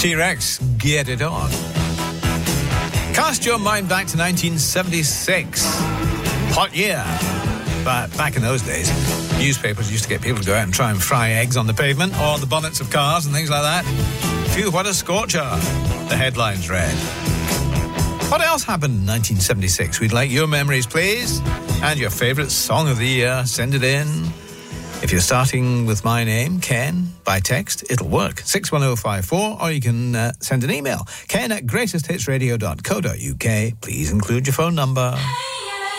T-Rex, Get It On. Cast your mind back to 1976. Hot year. But back in those days, newspapers used to get people to go out and try and fry eggs on the pavement or on the bonnets of cars and things like that. Phew, what a scorcher, the headlines read. What else happened in 1976? We'd like your memories, please. And your favourite song of the year. Send it in. If you're starting with my name, Ken, by text, it'll work. 61054, or you can send an email. Ken@greatesthitsradio.co.uk. Please include your phone number.